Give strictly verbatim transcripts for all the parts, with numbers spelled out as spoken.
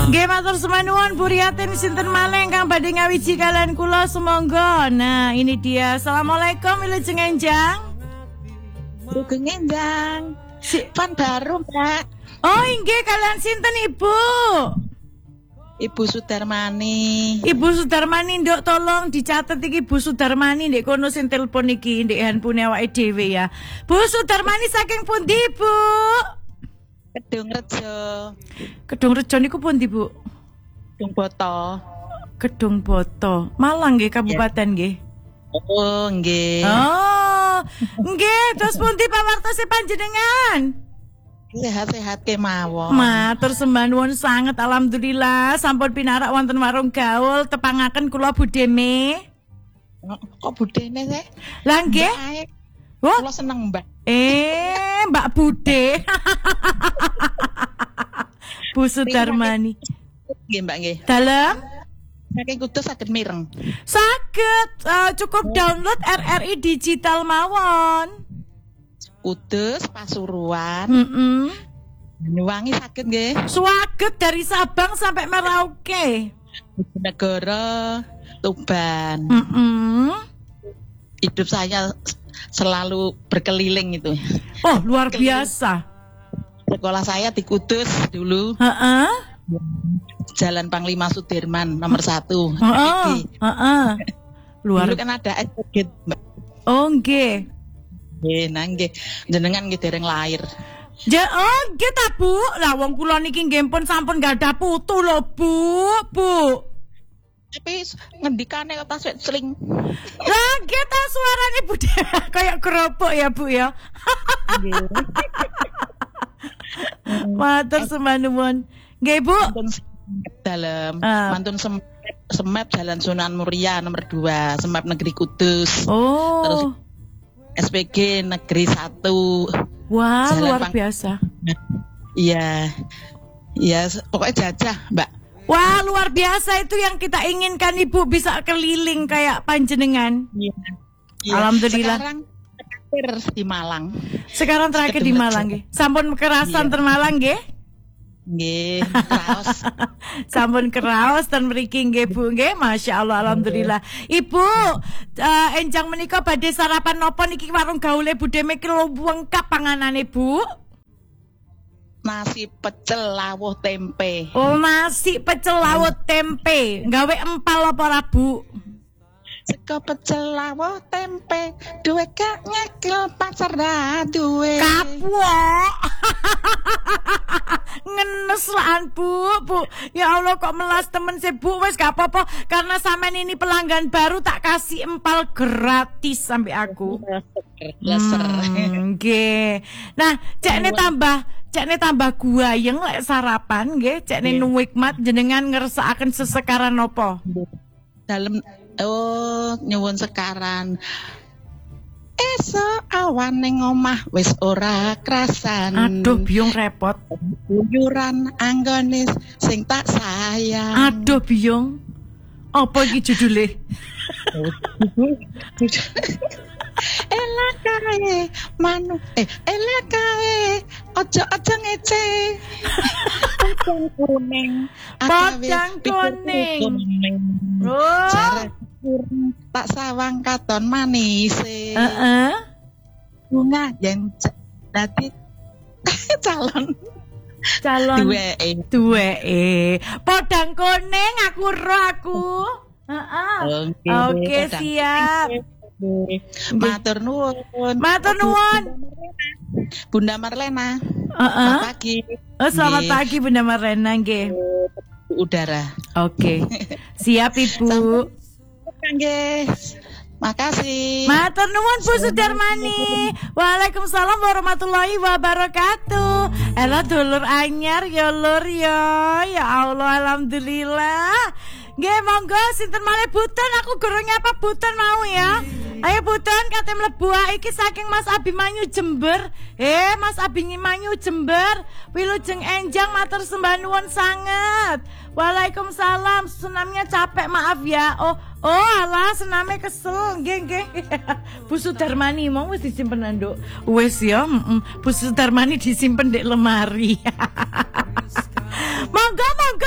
Nggih matur semanuwun Buriatin sinten malih kang badhe ngawiji kalian kula sumangga. Nah, ini dia. Assalamualaikum Wilujeng Enjang. Sugeng Enjang. Si Pan baru, Mbak. Oh, inggih kalian sinten Ibu? Ibu Sudarmani. Ibu Sudarmani, nduk tolong dicatet iki Ibu Sudarmani ndek kono sing telepon iki ndek handphone awake dhewe ya. Bu Sudarmani saking pundi, Bu? Kedung Rejo. Kedung Rejo niku pundi, Bu? Kedung Boto. Kedung Boto. Malang nggih kabupaten nggih. Oh, nggih. Oh, nggih, terus pundi pawartose panjenengan? Sehat-sehat kemawon. Matur sembah nuwun sanget alhamdulillah sampun pinarak wonten warung gaul tepangaken kula budene. Kok budene sih? Lah nggih. Wah, kula seneng, Mbak. Eh, Mbak Bude. Bu Sudarmani. Nggih, Mbak nggih. Dalem saking Kudus saged mireng. Saged uh, cukup download R R I digital mawon. Kudus, Pasuruan, mm-mm. Banyuwangi saged nggih. Swaget dari Sabang sampai Merauke. Bojonegoro, Tuban. Mm-mm. Hidup saya selalu berkeliling itu. Oh, luar biasa. Sekolah saya di Kudus dulu. Heeh. Jalan Panglima Sudirman nomor satu. Heeh. Heeh. Luar. Dulu kan ada S P G. Oh, nggih. Nggih, nang nggih. Jenengan nggih dereng lahir. Ya, oh, nggih ta, Bu. Lah wong kula niki nggih pun sampun gadah putu lho, Bu. Bu. Tapi ngendikane kok tas sling. Lah nggih ta suarane Bu kayak keropok ya, Bu ya. Nggih. Matur sembah nuwun. Nggih, Bu. Dalam uh. mantun sem Semep Jalan Sunan Muria nomor dua, Semep Negeri Kudus. Oh. Terus S P G Negeri satu. Wah, Jalan luar Pang biasa. Iya. Iya, pokoknya jajah, Mbak. Wah, luar biasa itu yang kita inginkan Ibu bisa keliling kayak panjenengan. Iya. Iya. Alhamdulillah. Sekarang terakhir di Malang. Sekarang terakhir di Malang nggih. Sampun kerasan ten Malang nggih? Nggih, kraos. Sampun kraos ten mriki nggih Bu nggih. Masyaallah alhamdulillah. Ibu, uh, enjang menika badhe sarapan napa niki warung gaule Bude miki lengkap panganane Bu? Nasi pecel lawuh tempe. Oh, nasi pecel lawuh tempe. Gawe empal apa ora Bu? Sego pecel lawuh tempe, duwe gak nyekil pacar dah duwe. Kapok. Ngenes lan Bu, Bu. Ya Allah kok melas temen sih Bu. Wes gak apa-apa karena sampean ini pelanggan baru tak kasih empal gratis sampai aku. Leser. Nggih. Hmm, nah, cekne tambah cekne tambah guayeng lek sarapan nggih, cekne nuwikmat jenengan ngersakaken sesekaran napa? Dalem oh nyuwun sekaran. Esok awan ning omah wis ora krasan. Aduh biung repot. Uyuran anggone sing tak sayang. Aduh biung. Apa iki judule? Elak kae manu eh elak kae ojo-ojo ngece. Podang kuning. Podang kuning. Oh. Jarak tak sawang katon manis. Heeh. Bunga yen dadi calon calon duweke duweke podang kuning aku ro aku. Heeh. Oke, siap. Matur nuwun. Matur nuwun. Bunda Marlena. Heeh. Selamat pagi. Oh, selamat pagi Bunda Marlena nggih. Udara. Oke. Siap Ibu. Nggih. Makasih. Matur nuwun Bu Sudarmani. Waalaikumsalam warahmatullahi wabarakatuh. Ela dulur anyar ya Lur ya. Ya Allah alhamdulillah. Nggih monggo sinten malih Buton aku gorong nyapa Buton mau ya. Ayo Buton kate mlebu iki saking Mas Abimanyu Jember. Eh Mas Abimanyu Jember, Wilujeng Enjang matur sembah nuwun sanget. Waalaikumsalam. Senamnya capek maaf ya. Oh, oh alah sename kesel. Nggih nggih. Bu Sudarmani mau wis disimpen nduk. Wis ya, mm -mm. Bu Sudarmani disimpen di lemari. Monggo monggo ingkang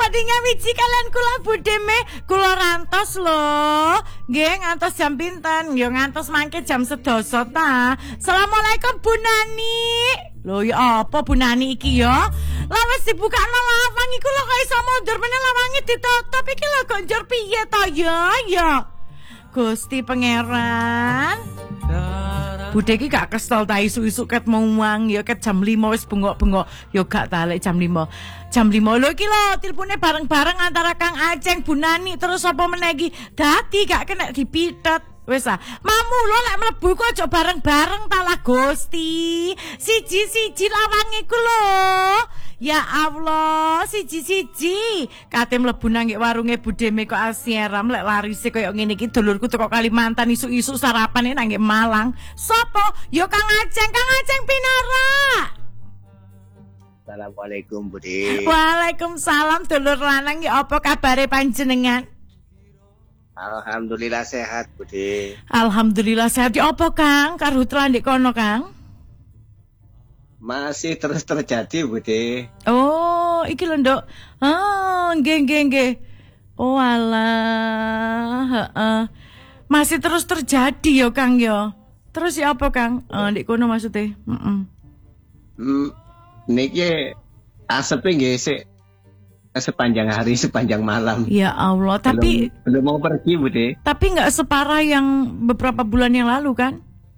badhe nyawiji kalian kula budhe me kula rantos lho. Nggih ngantos jam pinten? Ya ngantos mangke jam sedasa ta. Assalamualaikum Bu Nani. Lho ya apa Bu Nani iki ya? Lah wis dibukakno lawang iku lho kok iso mundur meneh lawange ditutup iki lho kok njur piye to ya ya. Gusti Pangeran. Budhe iki gak kesel ta isu-isu ket mawang ya ket jam lima wis bengok-bengok ya gak ta lek jam lima. Jam lima lho iki lho tilpune bareng-bareng antara Kang Aceng Bu Nani terus apa meneh iki dadi gak kena dipitet. Wis ah, mamu lho lek mlebu kok aja bareng-bareng ta lah Gusti. Siji-siji lawang iku lho. Ya Allah, siji-siji. Kate mlebu nang warunge Budeme kok asieram lek larise koyo ngene iki dulurku teko Kalimantan isu-isu sarapane nang Malang. Sopo? Ya Kang Aceng, Kang Aceng Pinara. Assalamualaikum Budi. Waalaikumsalam dulur lanang ya apa kabare panjenengan? Alhamdulillah sehat Budi. Alhamdulillah sehat. Ya apa Kang? Karhutla ndek kono Kang? Masih terus terjadi Budi. Oh, iki lho Nduk. Ah, nggih nggih nggih. Oh alah, heeh. Masih terus terjadi ya Kang ya. Terus ya apa Kang? Eh ndek kono maksudnya. Heeh. Hmm, niki asepe nggih sik sepanjang hari, sepanjang malam. Ya Allah, tapi belum, belum mau pergi Budi. Tapi nggak separah yang beberapa bulan yang lalu kan?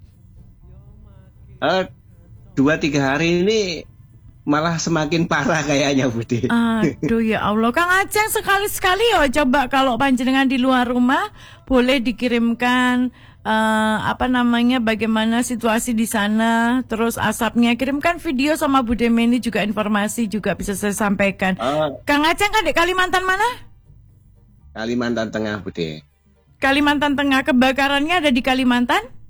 Eh, dua tiga hari ini malah semakin parah kayaknya Budi. Aduh ya Allah, Kang Aceng sekali-sekali ya coba kalau panjenengan di luar rumah boleh dikirimkan uh, apa namanya bagaimana situasi di sana, terus asapnya kirimkan video sama Bu Deme ini juga informasi juga bisa saya sampaikan. Uh, Kang Aceng kan di Kalimantan mana? Kalimantan Tengah Budi. Kalimantan Tengah, kebakarannya ada di Kalimantan?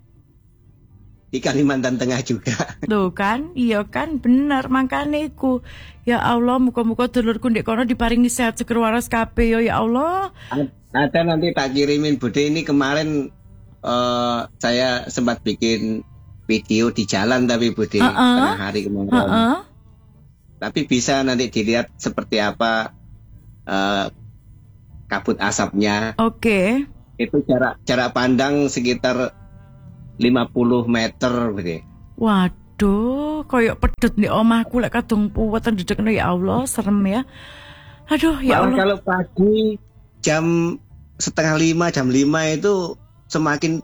Di Kalimantan Tengah juga. Tuh kan, iya kan, bener makane iku. Ya Allah, muka-muka dulurku ndek kono diparingi sehat seger waras kabeh yo ya Allah. Ada nanti tak kirimin Bude, ini kemarin uh, saya sempat bikin video di jalan tapi Bude uh -uh. tengah hari kemarin. Uh -uh. Tapi bisa nanti dilihat seperti apa uh, kabut asapnya. Oke. Okay. Itu jarak jarak pandang sekitar lima puluh meter Budi. Waduh, koyok pedut nih omahku lek kadung puwetan dedekno ya Allah, serem ya. Aduh, ya Allah. Kalau pagi jam setengah lima, jam lima itu semakin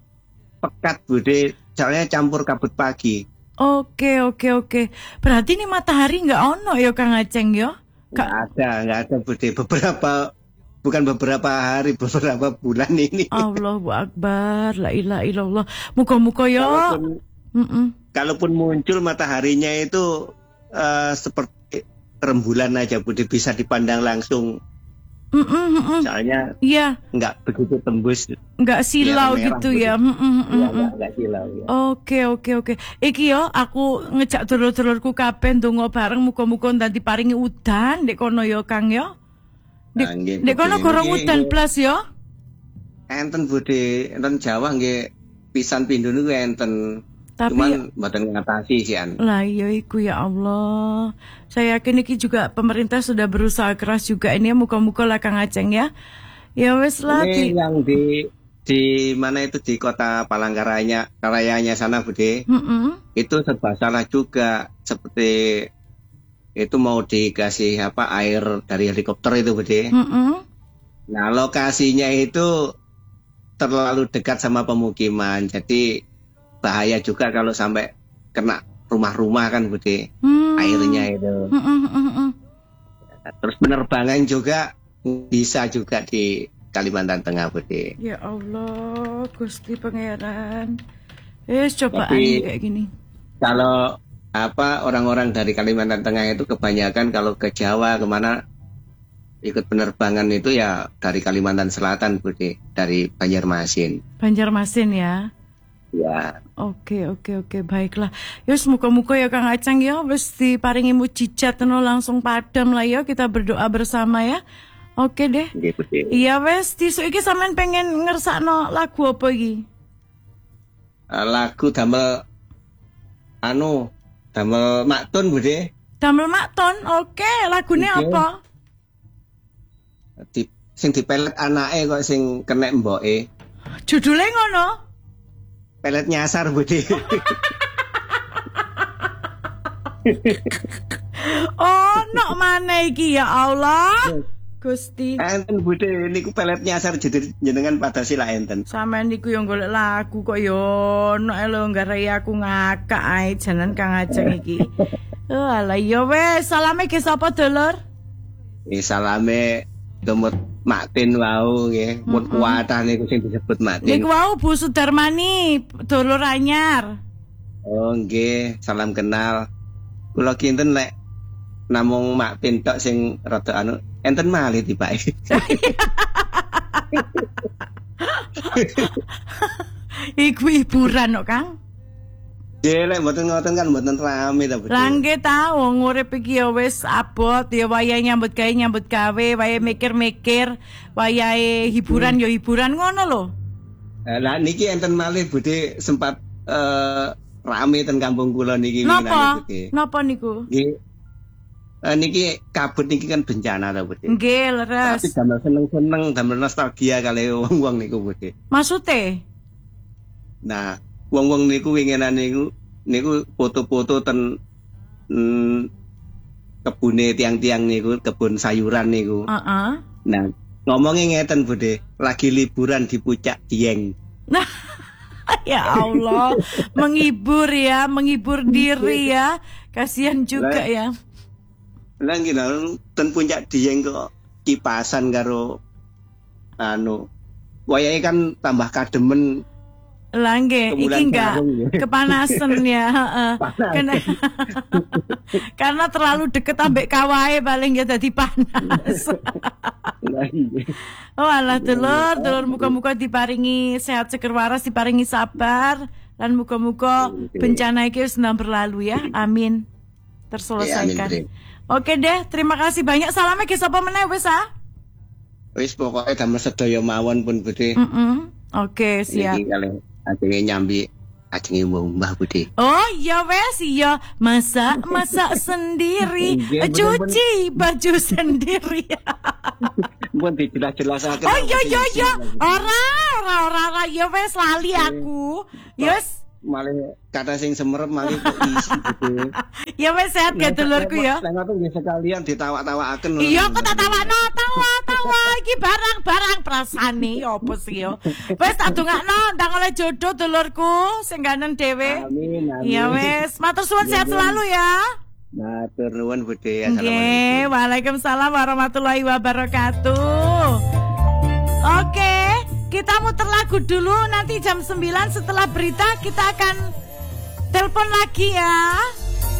pekat Budi, soalnya campur kabut pagi. Oke, oke, oke. Berarti ini matahari nggak ono ya Kang Aceng ya? Nggak ada, nggak ada Budi. Beberapa Bukan beberapa hari, beberapa bulan ini. Allahu Akbar, la ilaha illallah. Muka-muka ya. Kalaupun, mm -mm. kalaupun muncul mataharinya itu uh, seperti rembulan aja, Budi, bisa dipandang langsung. Mm -mm, mm -mm. Soalnya yeah. nggak begitu tembus. Nggak silau gitu Budi. Ya. Mm -mm, mm -mm. Ya nggak, nggak silau. Ya. Oke, oke, oke. Iki yo, aku ngejak dulur-dulurku kabeh ndonga bareng muga-muga nanti paringi udan ndek kono yo Kang yo. Dek, dek kono gorong udan plus yo. Enten Budi, enten Jawa nggih pisan pindho niku enten. Tapi cuman mboten ngatasi sih an. Lah iya iku ya Allah. Saya yakin iki juga pemerintah sudah berusaha keras juga ini ya, muka-muka lah Kang Aceng ya. Ya wes lah. Ini di... yang di di mana itu di kota Palangkaraya, Karayanya sana Budi. Mm -hmm. Itu serba salah juga seperti itu mau dikasih apa air dari helikopter itu Budi. Mm -hmm. Nah lokasinya itu terlalu dekat sama pemukiman, jadi bahaya juga kalau sampai kena rumah-rumah kan Budi. Mm. Airnya itu. Mm -hmm. Terus penerbangan juga bisa juga di Kalimantan Tengah Budi. Ya Allah, Gusti Pangeran. Eh cobaan kayak gini. Kalau apa orang-orang dari Kalimantan Tengah itu kebanyakan kalau ke Jawa kemana ikut penerbangan itu ya dari Kalimantan Selatan Budi, dari Banjarmasin. Banjarmasin ya. Ya. Oke oke oke baiklah. Yus muka-muka ya Kang Aceng ya wis diparingi mujizat no langsung padam lah ya, kita berdoa bersama ya. Oke deh. Iya wes disu iki sampean pengen ngersakno lagu apa iki? Uh, lagu damel anu damel Maktun Budi. Damel Maktun, oke. Lagunya okay. apa? Di sing dipelet anake kok sing kena mboke. Judule ngono. Pelet nyasar, Bude. Oh, nok mana iki ya Allah. Gusti. Enten Bude niku pelet nyasar jenengan pada sila enten. Sampeyan niku yo golek lagu kok yo ono lho garai aku ngakak ae janan Kang Ajeng iki. Oh alah yo wes salame ke sapa dulur? Eh salame kemut Maktin wau nggih. Mun kuwatah niku sing disebut Maktin. Niku wau Bu Sudarmani dulur anyar. Oh nggih, salam kenal. Kula kinten lek namung Maktin tok sing rada anu enten malih tibake. Iku hiburan kok, Kang. Ya lek mboten ngoten kan mboten rame ta, Bu. Lah nggih ta, wong urip iki ya wis abot, ya wayahe nyambut gawe nyambut gawe, wayahe mikir-mikir, wayahe hiburan ya hiburan ngono lho. Lah niki enten malih Bude sempat uh, rame ten kampung kula niki. Napa? Napa niku? Nggih. Uh, niki kabut niki kan bencana ta, Bude. Nggih, leres. Tapi damel seneng-seneng, damel nostalgia kali wong-wong niku, Bude. Maksude? Nah, wong-wong niku winginan niku niku foto-foto ten mm, kebune tiang-tiang niku, kebun sayuran niku. Heeh. Uh-uh. Nah, ngomongnya ngeten Bude, lagi liburan di Puncak Dieng. Nah, ya Allah, menghibur ya, menghibur diri ya. Kasihan juga lah, ya. Lah ngene ten Puncak Dieng kok kipasan karo anu. Wayahe kan tambah kademen. Langge, iki enggak kepanasan ya, heeh. Karena, karena terlalu deket ambek kawahe paling ya dadi panas. Oh alah dulur, dulur muga-muga diparingi sehat seger waras, diparingi sabar dan muga-muga bencana iki wis berlalu ya. Amin. Terselesaikan. Ya, amin, oke deh, terima kasih banyak. Salamnya ke sapa meneh wis ah? Wis pokoke damel sedaya mawon pun Bude. Heeh. Oke, siap. Ajenge nyambi ajenge mbah Bude. Oh iya wes iya, masak masak sendiri, cuci baju sendiri. Mun dijelas-jelasaken. Oh iya iya iya, ora ora ora ora ya wes lali aku. Yes. Malih kata sing semerep malih kok isi Bude. Ya wes sehat ya dulurku ya. Lah ngoten nggih sekalian ditawa-tawakaken. Iya kok tak tawakno, tawa-tawa iki barang-barang prasane opo sih yo. Wes tak dongakno ndang oleh jodoh dulurku sing ganen dhewe. Amin amin. Iya wes, matur suwun sehat selalu ya. Matur nuwun Bude. Assalamualaikum. Waalaikumsalam warahmatullahi wabarakatuh. Oke. Kita muter lagu dulu, nanti jam sembilan setelah berita kita akan telepon lagi ya.